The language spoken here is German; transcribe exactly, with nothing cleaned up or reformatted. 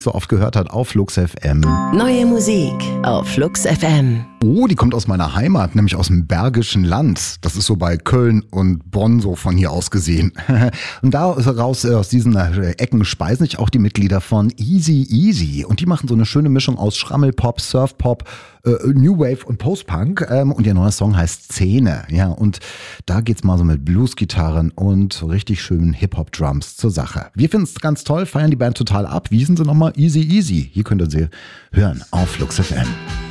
so oft gehört hat auf Flux F M. Neue Musik auf Flux F M. Oh, die kommt aus meiner Heimat, nämlich aus dem Bergischen Land. Das ist so bei Köln und Bonn so von hier aus gesehen. Und daraus, aus diesen Ecken speisen sich auch die Mitglieder von Easy Easy. Und die machen so eine schöne Mischung aus Schrammelpop, Surfpop, äh, New Wave und Postpunk. Ähm, und ihr neuer Song heißt Szene. Ja, und da geht's mal so mit Bluesgitarren und so richtig schönen Hip-Hop-Drums zur Sache. Wir finden es ganz toll, feiern die Band total ab. Wie sind sie nochmal? Easy Easy. Hier könnt ihr sie hören auf Flux F M.